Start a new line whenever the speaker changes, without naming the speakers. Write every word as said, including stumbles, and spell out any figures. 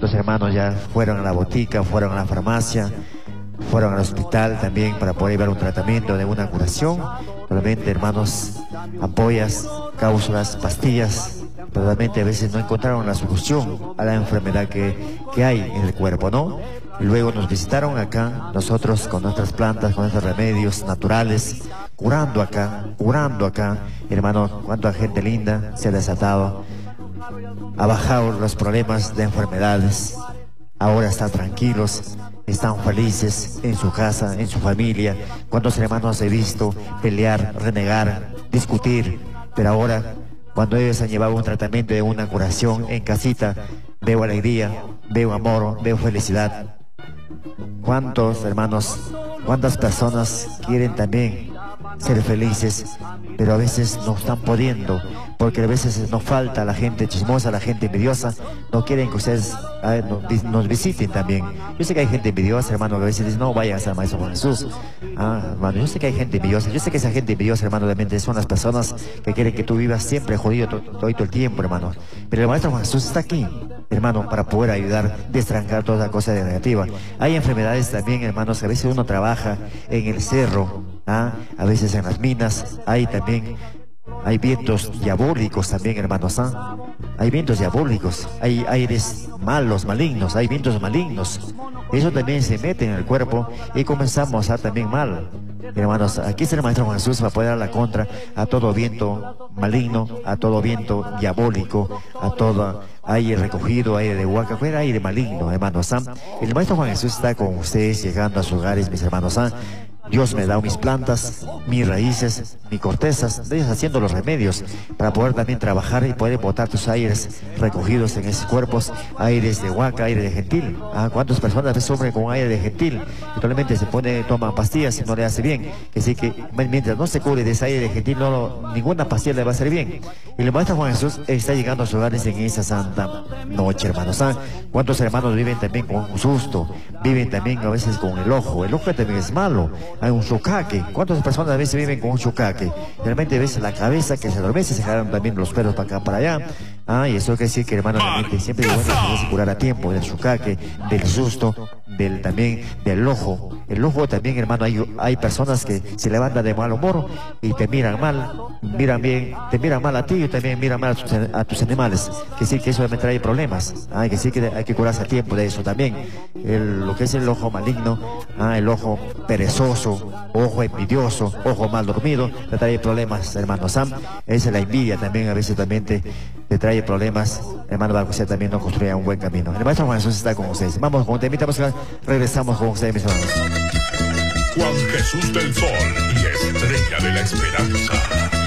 ¿Cuántos hermanos ya fueron a la botica, fueron a la farmacia, fueron al hospital también para poder llevar un tratamiento de una curación? Realmente, hermanos, ampollas, cápsulas, pastillas, pero realmente a veces no encontraron la solución a la enfermedad que, que hay en el cuerpo, ¿no? Luego nos visitaron acá, nosotros con nuestras plantas, con nuestros remedios naturales, curando acá, curando acá. Hermano, cuánta gente linda se ha desatado, ha bajado los problemas de enfermedades, ahora están tranquilos, están felices en su casa, en su familia. Cuántos hermanos he visto pelear, renegar, discutir, pero ahora, cuando ellos han llevado un tratamiento de una curación en casita, veo alegría, veo amor, veo felicidad. ¿Cuántos hermanos, cuántas personas quieren también ser felices, pero a veces no están pudiendo, porque a veces nos falta la gente chismosa, la gente envidiosa, no quieren que ustedes eh, nos, nos visiten también? Yo sé que hay gente envidiosa, hermano, que a veces dicen, no vayas al Maestro Juan Jesús. Ah, hermano, yo sé que hay gente envidiosa, yo sé que esa gente envidiosa, hermano, realmente son las personas que quieren que tú vivas siempre jodido todo, todo el tiempo, hermano. Pero el Maestro Juan Jesús está aquí, hermano, para poder ayudar, destrancar toda cosa de negativa. Hay enfermedades también, hermanos, que a veces uno trabaja en el cerro, ¿ah? A veces en las minas, hay también, hay vientos diabólicos también, hermanos, ¿ah? Hay vientos diabólicos, hay aires malos, malignos, hay vientos malignos. Eso también se mete en el cuerpo y comenzamos a también mal. Hermanos, aquí está el Maestro Juan Jesús para poder dar la contra a todo viento maligno, a todo viento diabólico, a todo aire recogido, aire de huaca, fuera aire maligno, hermanos. ¿Ah? El Maestro Juan Jesús está con ustedes llegando a sus hogares, mis hermanos. ¿Ah? Dios me da mis plantas, mis raíces, mis cortezas, Dios haciendo los remedios para poder también trabajar y poder botar tus aires recogidos en esos cuerpos, aires de huaca, aire de gentil. ¿Ah? ¿Cuántas personas a veces sufren con aire de gentil? Y totalmente se pone, toman pastillas y no le hace bien. Que sí que mientras no se cure de ese aire de gentil, no, ninguna pastilla le va a hacer bien. Y el Maestro Juan Jesús está llegando a sus hogares en esa santa noche, hermanos. ¿Ah? ¿Cuántos hermanos viven también con un susto? Viven también a veces con el ojo. El ojo también es malo. Hay un chocaque. ¿Cuántas personas a veces viven con un chocaque? Realmente a veces la cabeza que se adormece, se jalan también los pelos para acá, para allá. Ah, y eso quiere decir que, hermano, realmente siempre es bueno poderse curar a tiempo del chocaque, del susto, del también del ojo. El ojo también, hermano, hay, hay personas que se levantan de mal humor y te miran mal, miran bien, te miran mal a ti y también miran mal a tus, a tus animales. Que sí que eso también trae problemas. Ah, que sí que hay que curarse a tiempo de eso también. El, lo que es el ojo maligno, ah, el ojo perezoso, ojo envidioso, ojo mal dormido, te trae problemas, hermano Sam. Esa es la envidia también, a veces también te, te trae problemas, hermano, para que usted también no construya un buen camino. El Maestro Juan Jesús está con ustedes. Vamos con un temita musical, regresamos con ustedes, mis hermanos.
Juan Jesús del Sol y Estrella de la Esperanza.